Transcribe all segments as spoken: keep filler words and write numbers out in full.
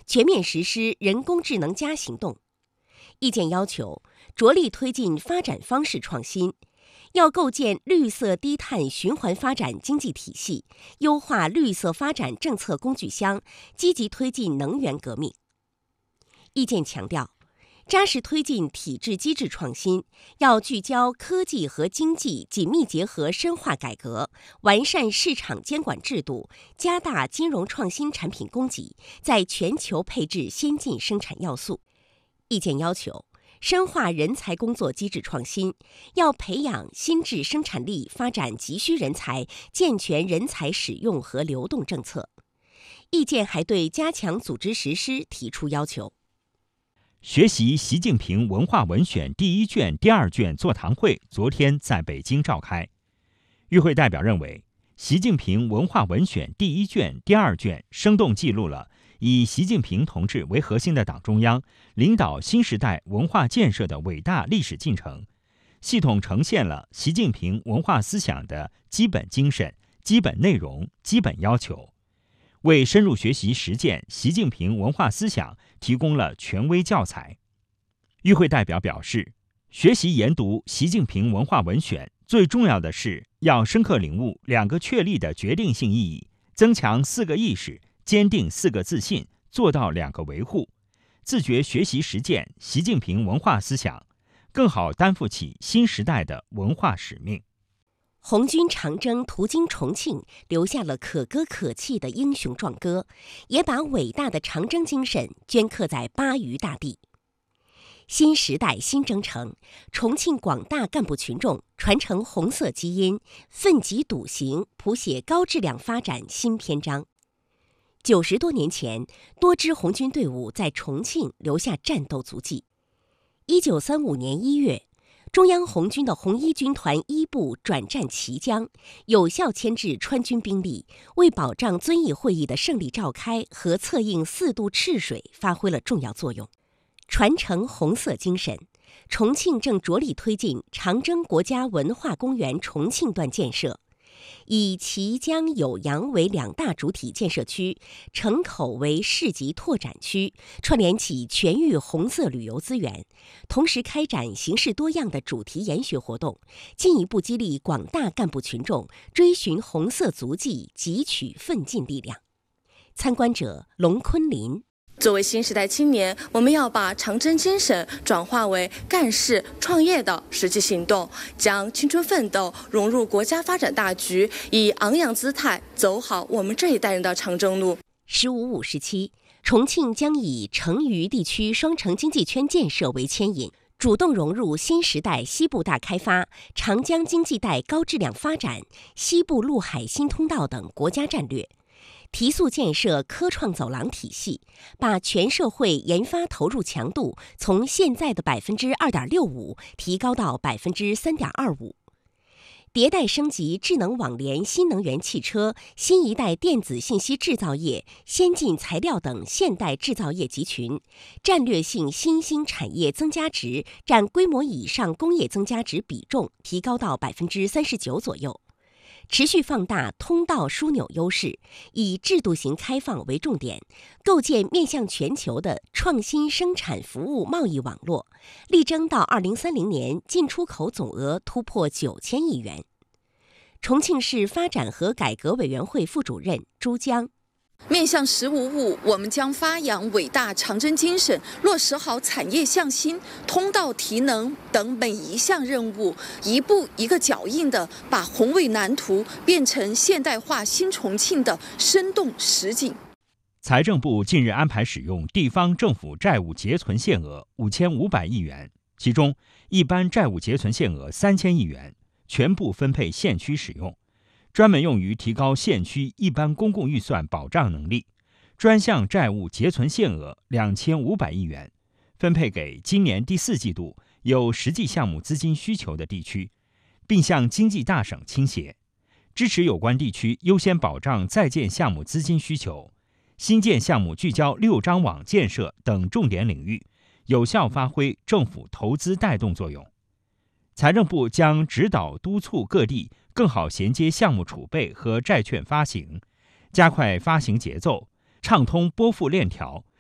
全面实施人工智能加行动。意见要求着力推进发展方式创新，要构建绿色低碳循环发展经济体系，优化绿色发展政策工具箱，积极推进能源革命。意见强调，扎实推进体制机制创新，要聚焦科技和经济紧密结合深化改革，完善市场监管制度，加大金融创新产品供给，在全球配置先进生产要素。意见要求深化人才工作机制创新，要培养新质生产力，发展急需人才，健全人才使用和流动政策。意见还对加强组织实施提出要求。 学习习近平文化文选第一卷、第二卷座谈会昨天在北京召开。与会代表认为，习近平文化文选第一卷、第二卷生动记录了以习近平同志为核心的党中央领导新时代文化建设的伟大历史进程，系统呈现了习近平文化思想的基本精神、基本内容、基本要求，为深入学习实践习近平文化思想提供了权威教材。与会代表表示，学习研读习近平文化文选，最重要的是要深刻领悟两个确立的决定性意义，增强四个意识，坚定四个自信，做到两个维护，自觉学习实践习近平文化思想，更好担负起新时代的文化使命。 红军长征途经重庆，留下了可歌可泣的英雄壮歌，也把伟大的长征精神镌刻在巴渝大地。新时代新征程，重庆广大干部群众传承红色基因，奋楫笃行，谱写高质量发展新篇章。九十多年前，多支红军队伍在重庆留下战斗足迹。一九三五年一月，中央红军的红一军团一部转战綦江，有效牵制川军兵力，为保障遵义会议的胜利召开和策应四渡赤水发挥了重要作用。传承红色精神，重庆正着力推进长征国家文化公园重庆段建设，以綦江、酉阳为两大主体建设区，城口为市级拓展区，串联起全域红色旅游资源，同时开展形式多样的主题研学活动，进一步激励广大干部群众追寻红色足迹，汲取奋进力量。参观者龙坤林。 作为新时代青年，我们要把长征精神转化为干事创业的实际行动，将青春奋斗融入国家发展大局，以昂扬姿态走好我们这一代人的长征路。 十五五十七，重庆将以成渝地区双城经济圈建设为牵引，主动融入新时代西部大开发、长江经济带高质量发展、西部陆海新通道等国家战略，提速建设科创走廊体系，把全社会研发投入强度从现在的百分之二点六五提高到百分之三点二五，迭代升级智能网联、新能源汽车、新一代电子信息制造业、先进材料等现代制造业集群，战略性新兴产业增加值占规模以上工业增加值比重提高到百分之三十九左右。持续放大通道枢纽优势，以制度型开放为重点，构建面向全球的创新生产服务贸易网络，力争到二零三零年进出口总额突破九千亿元。重庆市发展和改革委员会副主任朱江。 面向“十五五”，我们将发扬伟大长征精神，落实好产业向心、通道提能等每一项任务，一步一个脚印地把宏伟蓝图变成现代化新重庆的生动实景。 财政部近日安排使用地方政府债务结存限额五千五百亿元，其中一般债务结存限额三千亿元，全部分配县区使用。专门用于提高县区一般公共预算保障能力，专项债务结存限额两千五百亿元，分配给今年第四季度有实际项目资金需求的地区，并向经济大省倾斜，支持有关地区优先保障在建项目资金需求，新建项目聚焦六张网建设等重点领域，有效发挥政府投资带动作用。财政部将指导督促各地更好衔接项目储备和债券发行，加快发行节奏，畅通拨付链条，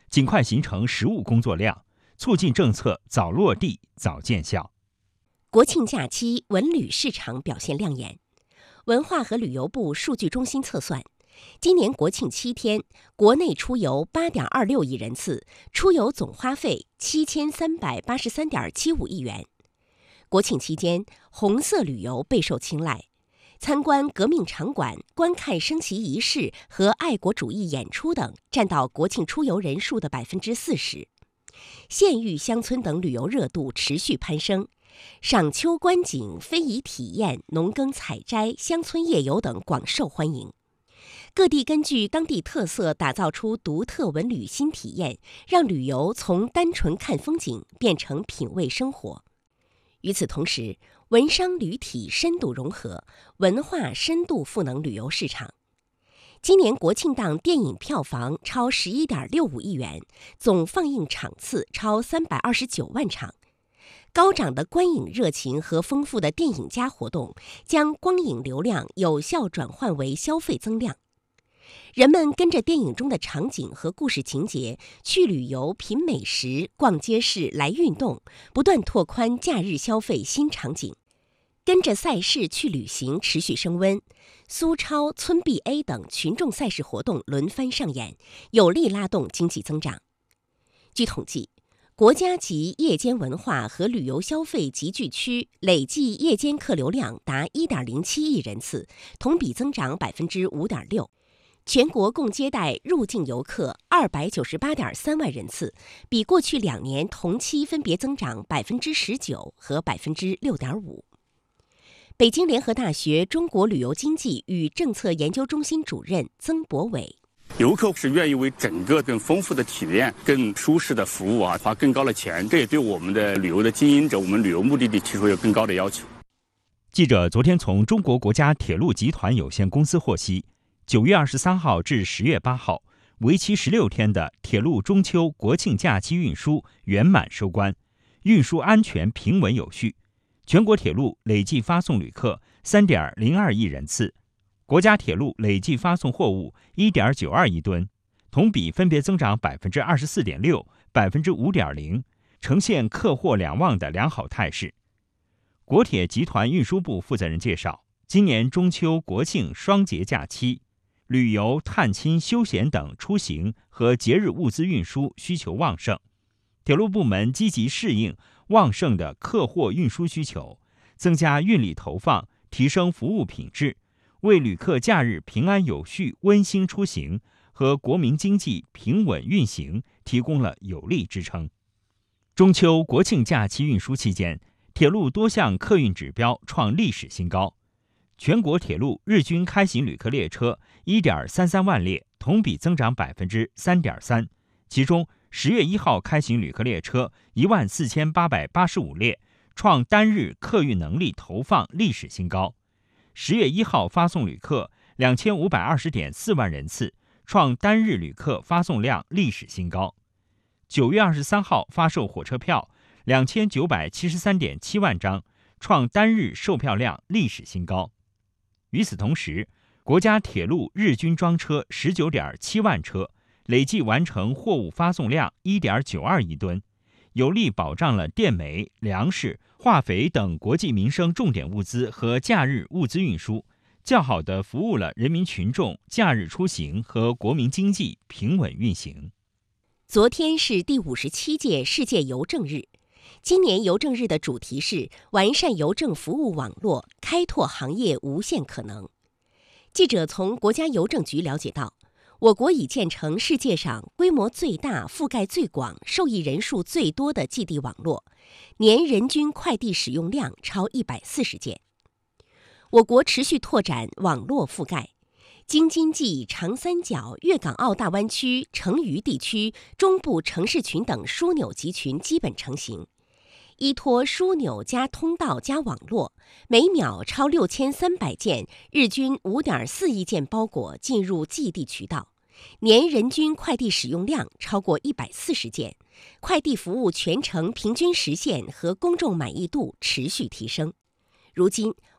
尽快形成实务工作量，促进政策早落地、早见效。 国庆假期文旅市场表现亮眼。文化和旅游部数据中心测算，今年国庆七天，国内出游 八点二六亿人次，出游总花费七千三百八十三点七五亿元。国庆期间，红色旅游备受青睐，参观革命场馆、观看升旗仪式和爱国主义演出等占到国庆出游人数的百分之四十。县域乡村等旅游热度持续攀升，赏秋观景、非遗体验、农耕采摘、乡村夜游等广受欢迎。各地根据当地特色打造出独特文旅新体验，让旅游从单纯看风景变成品味生活。与此同时，文商旅体深度融合，文化深度赋能旅游市场。今年国庆档电影票房超 十一点六五亿元，总放映场次超三百二十九万场。高涨的观影热情和丰富的电影加活动，将光影流量有效转换为消费增量。人们跟着电影中的场景和故事情节去旅游、品美食、逛街市、来运动，不断拓宽假日消费新场景。跟着赛事去旅行持续升温，苏超、村 B A 等群众赛事活动轮番上演，有力拉动经济增长。据统计，国家级夜间文化和旅游消费集聚区累计夜间客流量达 一点零七亿人次，同比增长 百分之五点六。全国共接待入境游客 二百九十八点三万人次，比过去两年同期分别增长 百分之十九 和 百分之六点五。北京联合大学中国旅游经济与政策研究中心主任曾博伟， 游客是愿意为整个更丰富的体验、更舒适的服务啊，花更高的钱，这也对我们的旅游的经营者、我们旅游目的地提出有更高的要求。 记者昨天从中国国家铁路集团有限公司获悉，九月二十三号至十月八号，为期十六天的铁路中秋国庆假期运输圆满收官，运输安全平稳有序。全国铁路累计发送旅客 三点零二亿人次，国家铁路累计发送货物 一点九二亿吨，同比分别增长 百分之二十四点六、百分之五点零，呈现客货两旺的良好态势。国铁集团运输部负责人介绍，今年中秋国庆双节假期，旅游、探亲、休闲等出行和节日物资运输需求旺盛，铁路部门积极适应旺盛的客货运输需求，增加运力投放，提升服务品质，为旅客假日平安有序、温馨出行和国民经济平稳运行提供了有力支撑。中秋国庆假期运输期间，铁路多项客运指标创历史新高。全国铁路日均开行旅客列车 一点三三万列，同比增长 百分之三点三， 其中十月一号开行旅客列车 一万四千八百八十五列，创单日客运能力投放历史新高。十月一号发送旅客 两千五百二十点四万人次，创单日旅客发送量历史新高。九月二十三号发售火车票 两千九百七十三点七万张，创单日售票量历史新高。与此同时，国家铁路日均装车 十九点七万车，累计完成货物发送量 一点九二亿吨，有力保障了电煤、粮食、化肥等国计民生重点物资和假日物资运输，较好地服务了人民群众假日出行和国民经济平稳运行。 昨天是第五十七届世界邮政日，今年邮政日的主题是完善邮政服务网络，开拓行业无限可能。记者从国家邮政局了解到，我国已建成世界上规模最大、覆盖最广、受益人数最多的寄递网络，年人均快递使用量超一百四十件。我国持续拓展网络覆盖，京津冀、长三角、粤港澳大湾区、成渝地区、中部城市群等枢纽集群基本成型。依托枢纽加通道加网络，每秒超六千三百件，日均 五点四亿件包裹进入寄递渠道，年人均快递使用量超过一百四十件，快递服务全程平均实现和公众满意度持续提升。如今，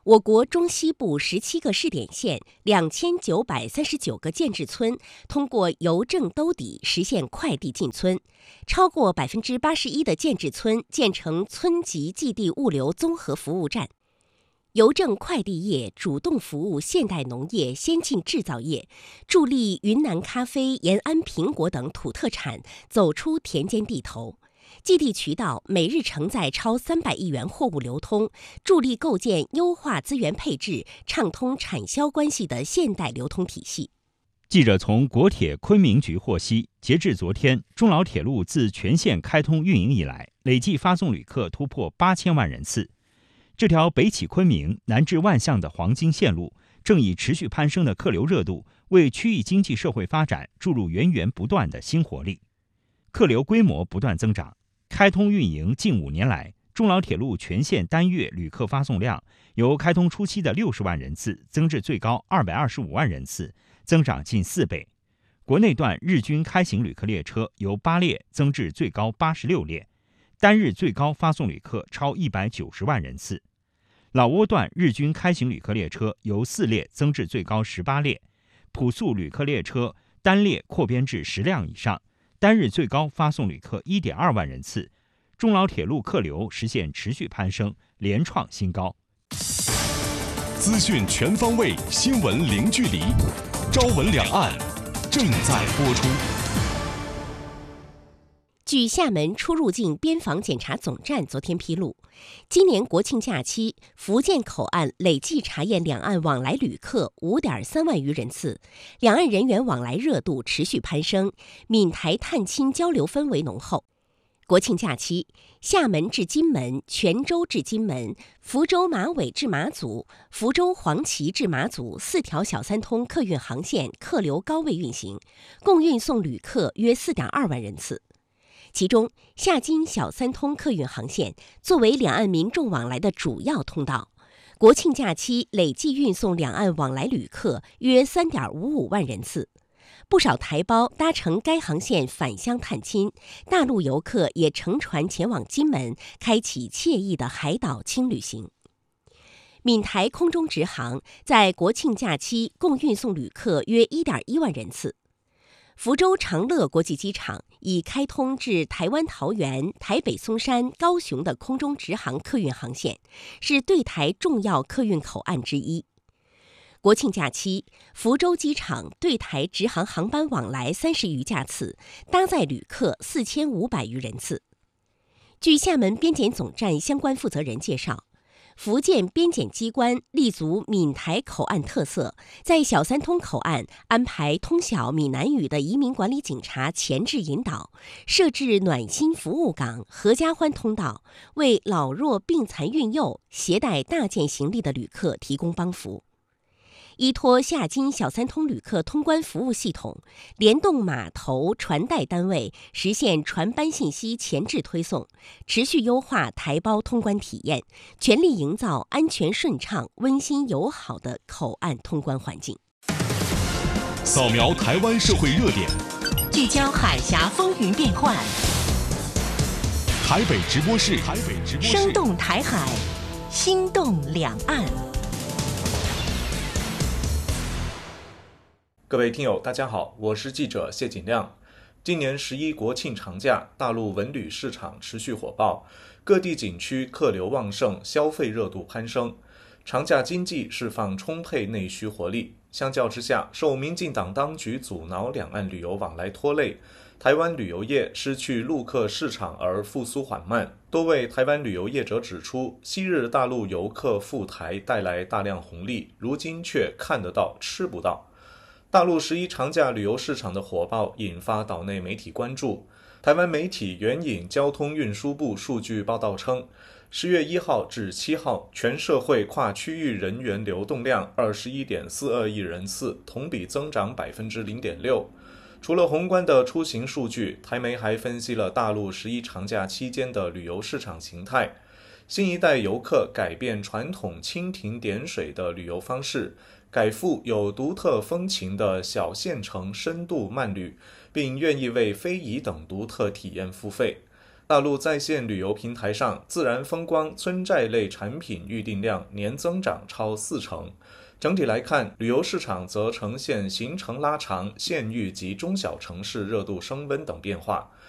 我国中西部十七个试点县、两千九百三十九个建制村通过邮政兜底实现快递进村，超过百分之八十一的建制村建成村级寄递物流综合服务站。邮政快递业主动服务现代农业先进制造业，助力云南咖啡、延安苹果等土特产走出田间地头。寄递渠道每日承载超三百亿元货物流通，助力构建优化资源配置、畅通产销关系的现代流通体系。 记者从国铁昆明局获悉，截至昨天，中老铁路自全线开通运营以来，累计发送旅客突破八千万人次。这条北起昆明、南至万象的黄金线路，正以持续攀升的客流热度，为区域经济社会发展注入源源不断的新活力。客流规模不断增长。开通运营近五年来，中老铁路全线单月旅客发送量由开通初期的六十万人次增至最高二百二十五万人次，增长近四倍。国内段日均开行旅客列车由八列增至最高八十六列，单日最高发送旅客超一百九十万人次。老挝段日均开行旅客列车由四列增至最高十八列，普速旅客列车单列扩编至十辆以上。单日最高发送旅客 一点二万人次，中老铁路客流实现持续攀升，连创新高。 资讯全方位，新闻零距离，朝闻两岸正在播出。 据厦门出入境边防检查总站昨天披露，今年国庆假期，福建口岸累计查验两岸往来旅客 五点三万余人次，两岸人员往来热度持续攀升，闽台探亲交流氛围浓厚。国庆假期，厦门至金门、泉州至金门、福州马尾至马祖、福州黄岐至马祖四条小三通客运航线客流高位运行，共运送旅客约 四点二万人次。其中，厦金小三通客运航线作为两岸民众往来的主要通道，国庆假期累计运送两岸往来旅客约 三点五五万人次。不少台胞搭乘该航线返乡探亲，大陆游客也乘船前往金门，开启惬意的海岛轻旅行。闽台空中直航在国庆假期共运送旅客约 一点一万人次。福州长乐国际机场已开通至台湾桃园、台北松山、高雄的空中直航客运航线，是对台重要客运口岸之一。国庆假期，福州机场对台直航航班往来三十余架次，搭载旅客四千五百余人次。据厦门边检总站相关负责人介绍，福建边检机关立足闽台口岸特色，在小三通口岸安排通晓闽南语的移民管理警察前置引导，设置暖心服务岗、合家欢通道，为老弱病残孕幼、携带大件行李的旅客提供帮扶。依托厦金小三通旅客通关服务系统，联动码头传带单位，实现船班信息前置推送，持续优化台胞通关体验，全力营造安全顺畅、温馨友好的口岸通关环境。 扫描台湾社会热点， 聚焦海峡风云变幻， 台北直播室，台北直播室， 生动台海，心动两岸。 各位听友，大家好，我是记者谢景亮。今年十一国庆长假，大陆文旅市场持续火爆，各地景区客流旺盛，消费热度攀升。长假经济释放充沛内需活力，相较之下，受民进党当局阻挠两岸旅游往来拖累，台湾旅游业失去陆客市场而复苏缓慢。多位台湾旅游业者指出，昔日大陆游客赴台带来大量红利，如今却看得到吃不到。大陆十一长假旅游市场的火爆引发岛内媒体关注。台湾媒体援引交通运输部数据报道称，十月一号至七号，全社会跨区域人员流动量二十一点四二亿人次，同比增长百分之零点六。除了宏观的出行数据，台媒还分析了大陆十一长假期间的旅游市场形态。新一代游客改变传统蜻蜓点水的旅游方式，改赴有独特风情的小县城深度慢旅，并愿意为非遗等独特体验付费。 大陆在线旅游平台上，自然风光、村寨类产品预订量年增长超四成。整体来看，旅游市场则呈现行程拉长、县域及中小城市热度升温等变化。